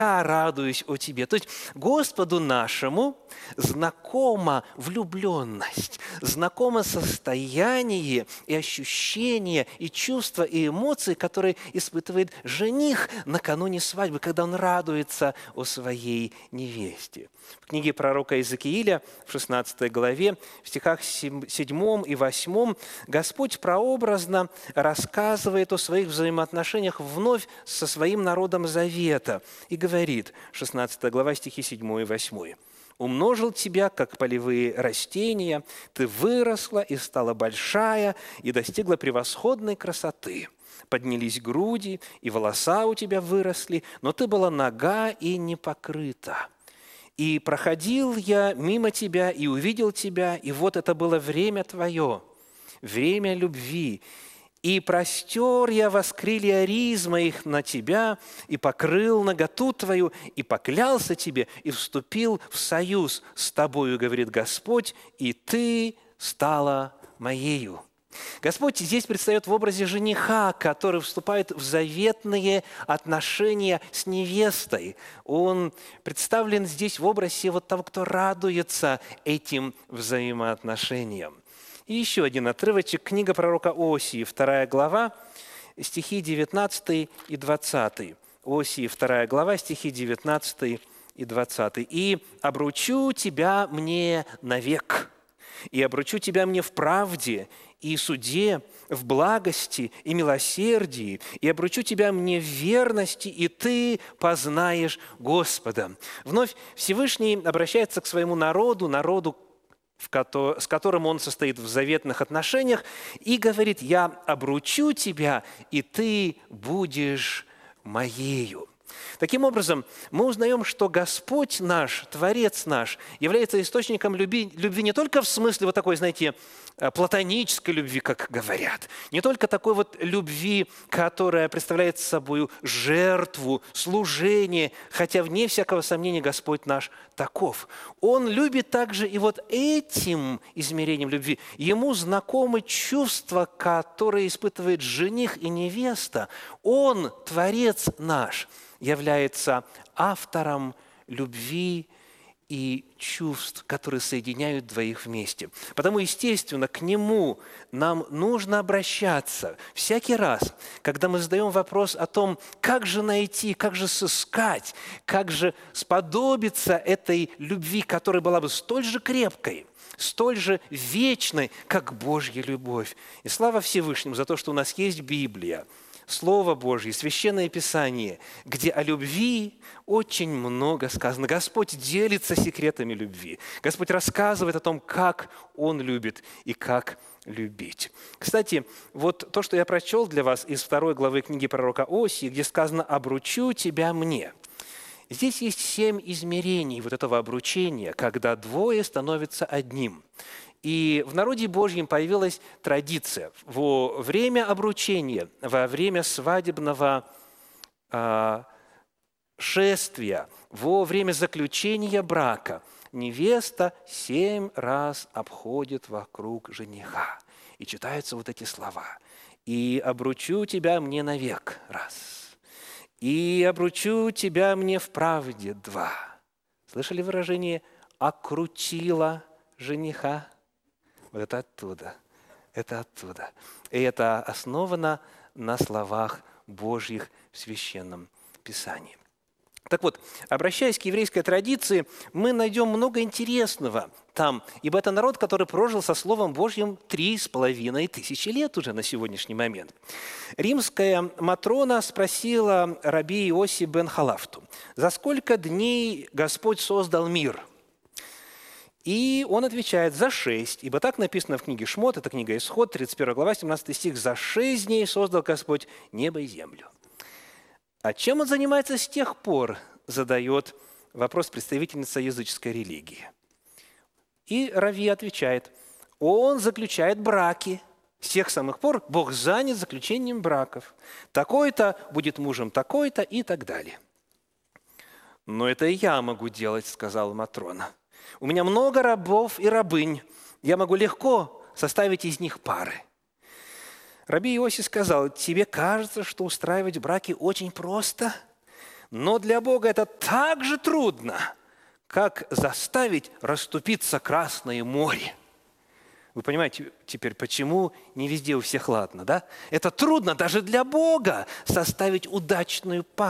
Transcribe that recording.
радуюсь о тебе». То есть Господу нашему знакома влюбленность, знакомо состояние и ощущение, и чувства, и эмоции, которые испытывает жених накануне свадьбы, когда он радуется о своей невесте. В книге пророка Иезекииля в 16 главе, в стихах 7 и 8, Господь прообразно рассказывает о своих взаимоотношениях вновь со своим народом Завета и говорит, 16 глава, стихи 7 и 8. «Умножил тебя, как полевые растения, ты выросла и стала большая, и достигла превосходной красоты. Поднялись груди, и волоса у тебя выросли, но ты была нага и не покрыта. И проходил я мимо тебя, и увидел тебя, и вот это было время твое, время любви. И простер я воскрылья риз моих на тебя, и покрыл наготу твою, и поклялся тебе, и вступил в союз с тобою, говорит Господь, и ты стала моею». Господь здесь предстает в образе жениха, который вступает в заветные отношения с невестой. Он представлен здесь в образе вот того, кто радуется этим взаимоотношениям. И еще один отрывочек, книга пророка Осии, 2 глава, стихи 19 и 20. Осии, 2 глава, стихи 19 и 20. «И обручу тебя мне навек, и обручу тебя мне в правде, и суде, в благости и милосердии, и обручу тебя мне в верности, и ты познаешь Господа». Вновь Всевышний обращается к своему народу, с которым он состоит в заветных отношениях, и говорит: «Я обручу тебя, и ты будешь моею». Таким образом, мы узнаем, что Господь наш, Творец наш, является источником любви не только в смысле вот такой, знаете, платонической любви, как говорят, не только такой вот любви, которая представляет собой жертву, служение, хотя вне всякого сомнения Господь наш таков. Он любит также и вот этим измерением любви. Ему знакомы чувства, которые испытывает жених и невеста. Он, Творец наш, является автором любви и чувств, которые соединяют двоих вместе. Потому, естественно, к Нему нам нужно обращаться всякий раз, когда мы задаем вопрос о том, как же найти, как же сыскать, как же сподобиться этой любви, которая была бы столь же крепкой, столь же вечной, как Божья любовь. И слава Всевышнему за то, что у нас есть Библия, Слово Божье, Священное Писание, где о любви очень много сказано. Господь делится секретами любви. Господь рассказывает о том, как Он любит и как любить. Кстати, вот то, что я прочел для вас из 2 главы книги пророка Осии, где сказано «обручу тебя мне». Здесь есть 7 измерений вот этого обручения, когда двое становятся одним. И в народе Божьем появилась традиция во время обручения, во время свадебного шествия, во время заключения брака невеста 7 раз обходит вокруг жениха. И читаются вот эти слова. «И обручу тебя мне навек» – раз. «И обручу тебя мне в правде» – 2. Слышали выражение «окрутила жениха»? Вот это оттуда, это оттуда. И это основано на словах Божьих в Священном Писании. Так вот, обращаясь к еврейской традиции, мы найдем много интересного там, ибо это народ, который прожил со Словом Божьим 3500 лет уже на сегодняшний момент. Римская Матрона спросила раби Иоси бен Халафту: «За сколько дней Господь создал мир?» И он отвечает: «За 6, ибо так написано в книге Шмот, это книга Исход, 31 глава, 17 стих, «За 6 дней создал Господь небо и землю». А чем он занимается с тех пор, задает вопрос представительница языческой религии. И Рави отвечает: он заключает браки. С тех самых пор Бог занят заключением браков. Такой-то будет мужем такой-то и так далее. «Но это и я могу делать», — сказала Матрона. «У меня много рабов и рабынь. Я могу легко составить из них пары». Раби Иоси сказал: «Тебе кажется, что устраивать браки очень просто? Но для Бога это так же трудно, как заставить расступиться Красное море. Вы понимаете теперь, почему не везде у всех ладно, да? Это трудно даже для Бога составить удачную